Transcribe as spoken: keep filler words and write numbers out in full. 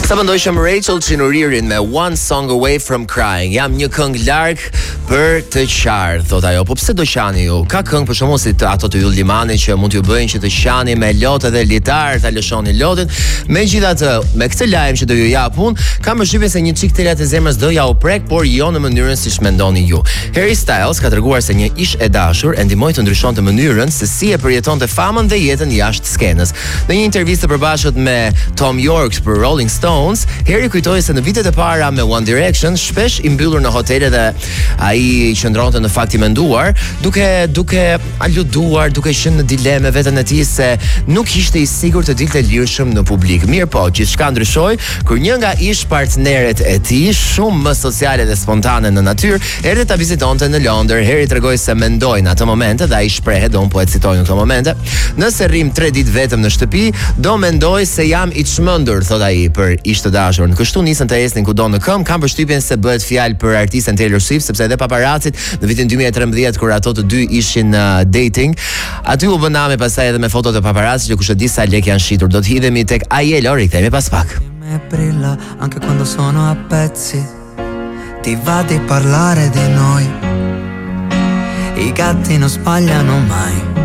Sa pëndojshëm Rachel Qinuririn me One Song Away From Crying. Jam një këngë larg për të qarë, thot ajo. Po pse do qani ju? Ka këngë për shkakun si të, ato të Yll Limani që mund t'ju bëjnë që të qani me lotë dhe litar, ta lëshoni lotën. Megjithatë, me këtë lajm që do ju jap unë, kam përshtypjen se një çik telat e zemrës do ja u prek, por jo në mënyrën siç mendoni ju. Harry Styles ka treguar se një ish e dashur e ndihmoi të ndryshonte mënyrën se si e përjetonte famën dhe jetën jashtë skenës. Në një intervistë të përbashkët me Tom York për Rolling Stones, Harry kujtoi se në vitet e para me One Direction shpesh i mbyllur në hotele dhe ai qëndronte në fakt i menduar, duke duke aluduar, duke qenë në dileme veten e tij se nuk ishte i sigurt të dilte lirshëm në publik. Mirë po, gjithçka ndryshoi kur një nga ish partneret e tij, shumë më sociale dhe spontane në natyrë, erdhi ta vizitonte në Londër. Harry tregoi se mendoi në atë momente dhe ai shprehet, do un po e citoj në këto momente, nëse rrim tre ditë vetëm në shtëpi, do mendoj se jam i çmendur, thot ai për ish të dashur. Kështu nisën të ecnin kudo në këmbë. Kam përshtypjen se bëhet fjalë për artisten Taylor Swift, sepse edhe paparacit në vitin dy mijë e trembëdhjetë kur ato të dy ishin uh, dating, aty u bën nami pastaj edhe me fotot e paparacit që kush e di sa lek janë shitur. Do të hidhemi tek Ajel, ori, kthehemi pas pak. Me brilla anche quando sono a pezzi. Ti va di parlare di noi. I gatti non sbagliano mai.